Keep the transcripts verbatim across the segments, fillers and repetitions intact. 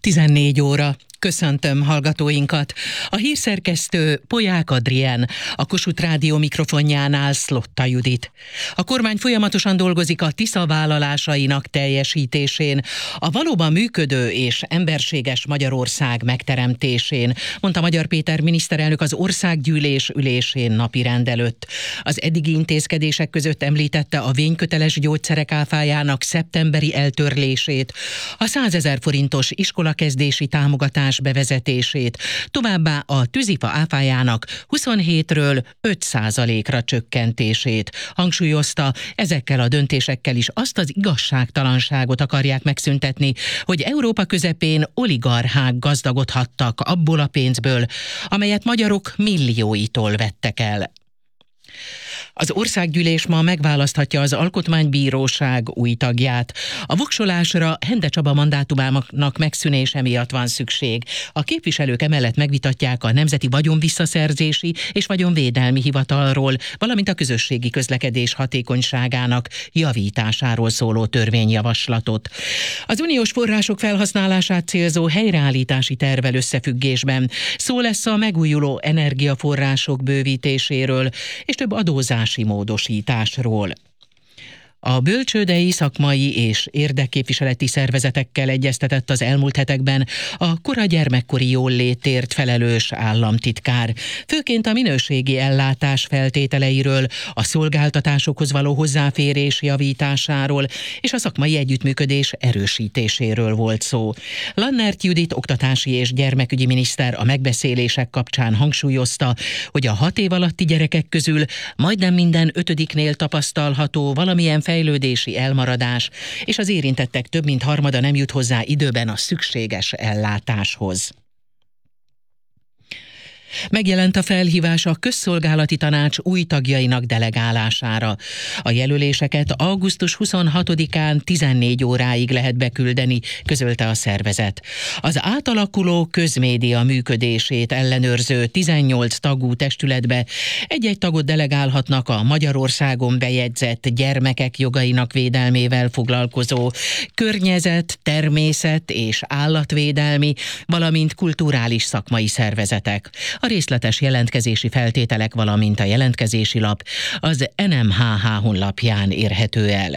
tizennégy óra. Köszöntöm hallgatóinkat. A hírszerkesztő Polyák Adrien, a Kossuth Rádió mikrofonjánál Szlotta Judit. A kormány folyamatosan dolgozik a Tisza vállalásainak teljesítésén, a valóban működő és emberséges Magyarország megteremtésén, mondta Magyar Péter miniszterelnök az országgyűlés ülésén napirend előtt. Az eddigi intézkedések között említette a vényköteles gyógyszerek áfájának szeptemberi eltörlését, a százezer forintos iskolakezdési támogatás bevezetését, továbbá a tűzifa áfájának huszonhétről öt százalékra csökkentését. Hangsúlyozta, ezekkel a döntésekkel is azt az igazságtalanságot akarják megszüntetni, hogy Európa közepén oligarchák gazdagodhattak abból a pénzből, amelyet magyarok millióitól vettek el. Az országgyűlés ma megválaszthatja az Alkotmánybíróság új tagját. A voksolásra Hende Csaba mandátumának megszűnése miatt van szükség. A képviselők emellett megvitatják a Nemzeti Vagyonvisszaszerzési és Vagyonvédelmi Hivatalról, valamint a közösségi közlekedés hatékonyságának javításáról szóló törvényjavaslatot. Az uniós források felhasználását célzó helyreállítási tervvel összefüggésben szó lesz a megújuló energiaforrások bővítéséről és több adózási módosításról. A bölcsődei, szakmai és érdekképviseleti szervezetekkel egyeztetett az elmúlt hetekben a kora gyermekkori jólétért felelős államtitkár, főként a minőségi ellátás feltételeiről, a szolgáltatásokhoz való hozzáférés javításáról és a szakmai együttműködés erősítéséről volt szó. Lannert Judit oktatási és gyermekügyi miniszter a megbeszélések kapcsán hangsúlyozta, hogy a hat év alatti gyerekek közül majdnem minden ötödiknél tapasztalható valamilyen fejlődési elmaradás, és az érintettek több mint harmada nem jut hozzá időben a szükséges ellátáshoz. Megjelent a felhívás a Közszolgálati Tanács új tagjainak delegálására. A jelöléseket augusztus huszonhatodikán tizennégy óráig lehet beküldeni, közölte a szervezet. Az átalakuló közmédia működését ellenőrző tizennyolc tagú testületbe egy-egy tagot delegálhatnak a Magyarországon bejegyzett gyermekek jogainak védelmével foglalkozó környezet, természet és állatvédelmi, valamint kulturális szakmai szervezetek. A részletes jelentkezési feltételek, valamint a jelentkezési lap az en em há há honlapján érhető el.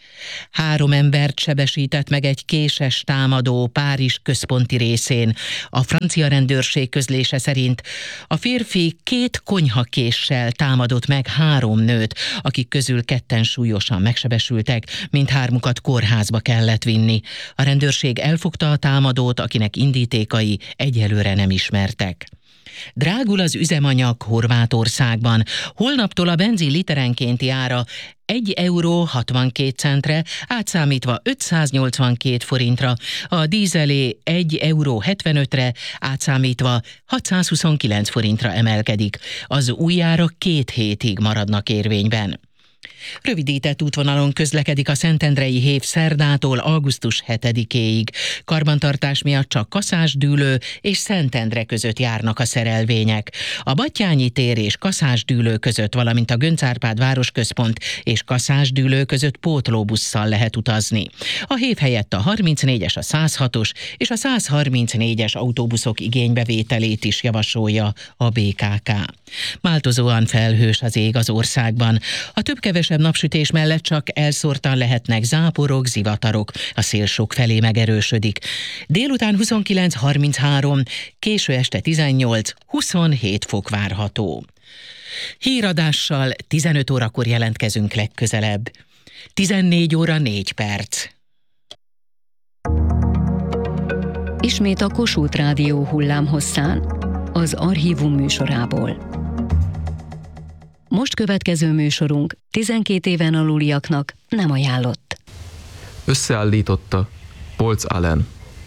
Három embert sebesített meg egy késes támadó Párizs központi részén. A francia rendőrség közlése szerint a férfi két konyhakéssel támadott meg három nőt, akik közül ketten súlyosan megsebesültek, mindhármukat kórházba kellett vinni. A rendőrség elfogta a támadót, akinek indítékai egyelőre nem ismertek. Drágul az üzemanyag Horvátországban. Holnaptól a benzin literenkénti ára egy euró hatvankét centre, átszámítva ötszáznyolcvankét forintra, a dízelé egy euró hetvenötre, átszámítva hatszázhuszonkilenc forintra emelkedik. Az új árak két hétig maradnak érvényben. Rövidített útvonalon közlekedik a Szentendrei Hév szerdától augusztus hetedikéig. Karbantartás miatt csak Kaszásdűlő és Szentendre között járnak a szerelvények. A Battyányi tér és Kaszásdűlő között, valamint a Göncz Árpád városközpont és Kaszásdűlő között pótlóbusszal lehet utazni. A Hév helyett a harmincnégyes, a száz hatos és a száz harmincnégyes autóbuszok igénybevételét is javasolja a bé ká ká. Változóan felhős az ég az országban. A több-kevesebb napsütés mellett csak elszórtan lehetnek záporok, zivatarok, a szél sok felé megerősödik. Délután huszonkilenc harminchárom, késő este tizennyolc huszonhét fok várható. Híradással tizenöt órakor jelentkezünk legközelebb. tizennégy óra négy perc. Ismét a Kossuth Rádió hullámhosszán, az Archívum műsorából. Most következő műsorunk tizenkét éven aluliaknak nem ajánlott. Összeállította Polc Allen.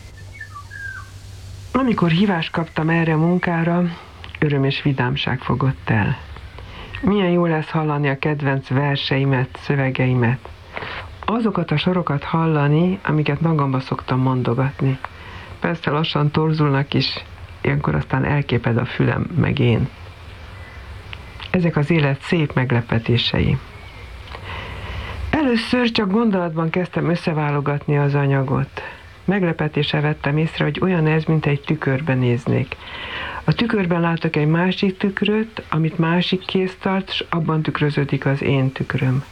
Amikor hívást kaptam erre a munkára, öröm és vidámság fogott el. Milyen jó lesz hallani a kedvenc verseimet, szövegeimet. Azokat a sorokat hallani, amiket magamba szoktam mondogatni. Persze lassan torzulnak is, ilyenkor aztán elképed a fülem, meg én. Ezek az élet szép meglepetései. Először csak gondolatban kezdtem összeválogatni az anyagot. Meglepetéssel vettem észre, hogy olyan ez, mint egy tükörben néznék. A tükörben látok egy másik tükröt, amit másik kéz tart, és abban tükröződik az én tükröm.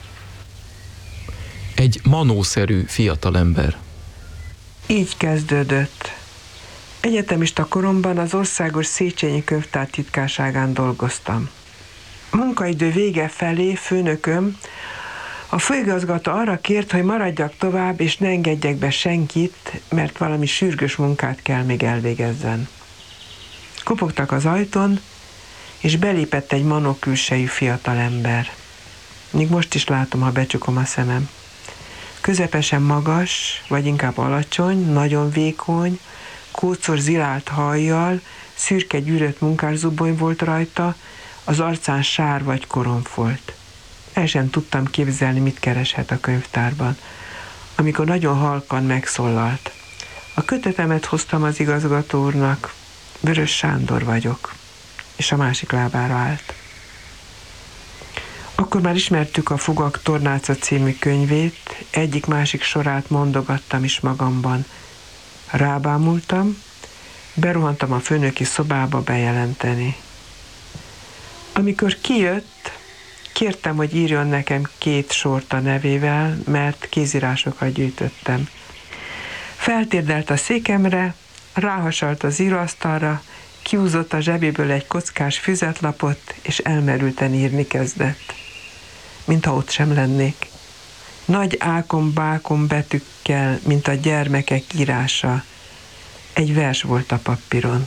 Egy manószerű fiatalember. Így kezdődött. Egyetemista koromban az Országos Széchenyi Könyvtár titkárságán dolgoztam. Munkaidő vége felé főnököm, a főigazgató arra kért, hogy maradjak tovább, és ne engedjek be senkit, mert valami sürgős munkát kell még elvégezzen. Kopogtak az ajtón, és belépett egy monokülsejű fiatalember. Még most is látom, ha becsukom a szemem. Közepesen magas, vagy inkább alacsony, nagyon vékony, kócos zilált hajjal, szürke gyűrött munkászubony volt rajta, az arcán sár vagy koromfolt. El sem tudtam képzelni, mit kereshet a könyvtárban, amikor nagyon halkan megszólalt. A kötetemet hoztam az igazgató úrnak, Vörös Sándor vagyok, és a másik lábára állt. Akkor már ismertük a Fogak tornáca című könyvét, egyik-másik sorát mondogattam is magamban. Rábámultam, berohantam a főnöki szobába bejelenteni. Amikor kijött, kértem, hogy írjon nekem két sort a nevével, mert kézírásokat gyűjtöttem. Feltérdelt a székemre, ráhasalt az íróasztalra, kiúzott a zsebéből egy kockás füzetlapot, és elmerülten írni kezdett. Mintha ott sem lennék. Nagy ákom-bákom betűkkel, mint a gyermekek írása. Egy vers volt a papíron.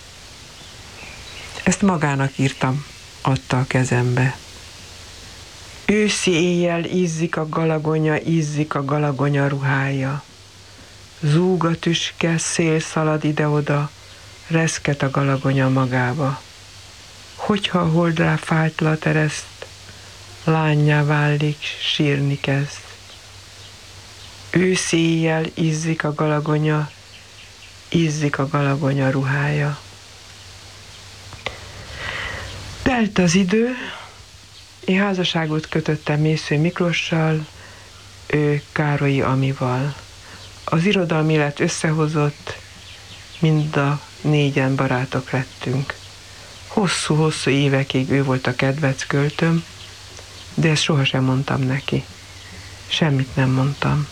Ezt magának írtam, adta a kezembe. Őszi éjjel ízzik a galagonya, ízzik a galagonya ruhája. Zúg a tüske, szél szalad ide-oda, reszket a galagonya magába. Hogyha a holdrá fájtla tereszt, lánnyá válik, sírni kezd. Őszi éjjel ízzik a galagonya, ízzik a galagonya ruhája. Telt az idő, én házasságot kötöttem Mésző Miklossal, ő Károlyi Amival. Az irodalmi élet összehozott, mind a négyen barátok lettünk. Hosszú-hosszú évekig ő volt a kedvenc költőm, de ezt sohasem mondtam neki. Semmit nem mondtam.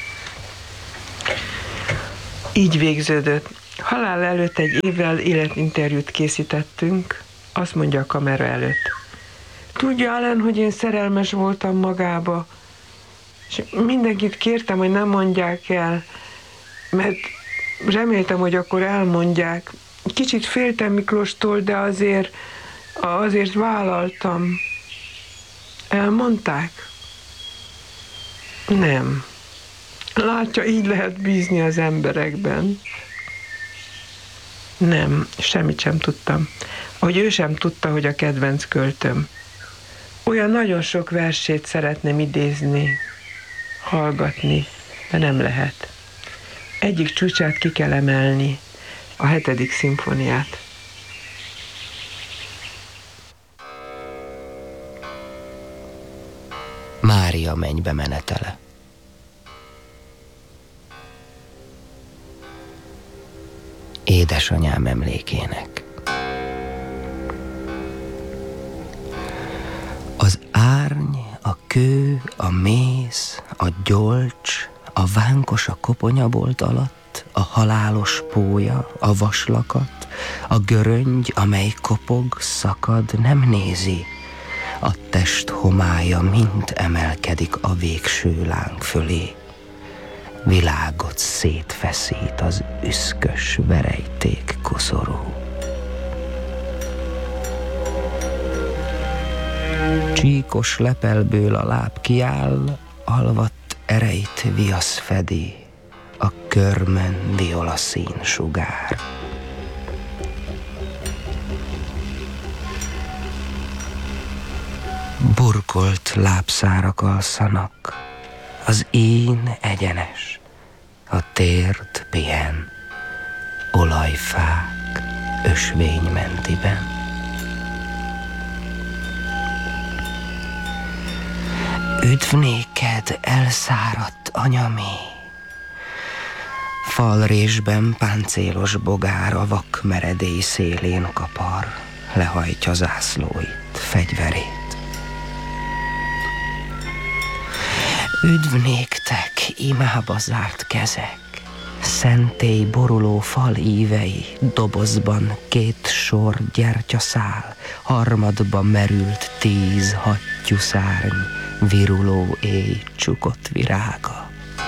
Így végződött. Halál előtt egy évvel életinterjút készítettünk, azt mondja a kamera előtt. Tudja, Allen, hogy én szerelmes voltam magába, és mindenkit kértem, hogy nem mondják el, mert reméltem, hogy akkor elmondják. Kicsit féltem Miklóstól, de azért, azért vállaltam. Elmondták? Nem. Látja, így lehet bízni az emberekben. Nem, semmit sem tudtam. Ahogy ő sem tudta, hogy a kedvenc költöm. Olyan nagyon sok versét szeretném idézni, hallgatni, de nem lehet. Egyik csúcsát ki kell emelni, a hetedik szimfóniát. Mária mennybe menetele. Édesanyám emlékének. Az árny, a kő, a mész, a gyolcs, a vánkos a koponyabolt alatt, a halálos pólya, a vaslakat, a göröngy, amely kopog, szakad, nem nézi. A test homálya mind emelkedik a végső láng fölé. Világot szétfeszít az üszkös verejték koszorú. Csíkos lepelből a láb kiáll, alvadt erejt viasz fedi, a körmön violaszín sugár. Burkolt lábszárak alszanak, az ín egyenes, a térd pihen, olajfák ösvénymentiben. Üdv néked, elszáradt anyami, Falrésben páncélos bogár a vak meredély szélén kapar, lehajtja zászlóit, fegyverét. Üdv néktek, imába zárt kezek, szentély boruló fal ívei, dobozban két sor gyertyaszál, harmadba merült tíz hattyú szárny, viruló éj csukott virága.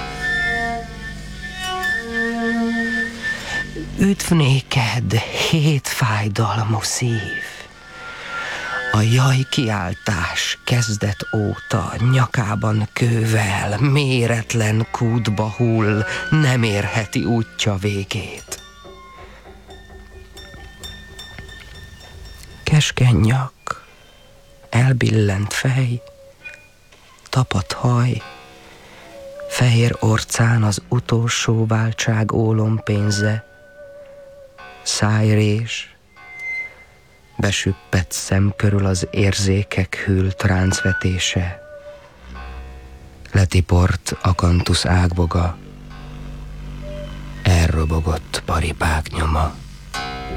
Üdv néked, hét fájdalmú szív! A jaj kiáltás kezdet óta nyakában kővel, méretlen kútba hull, nem érheti útja végét. Keskeny nyak, elbillent fej, tapadt haj, fehér orcán az utolsó váltság ólompénze, szájrés, besüppett szem körül az érzékek hűlt ráncvetése, letiport akantusz ágboga, elrobogott paripák nyoma.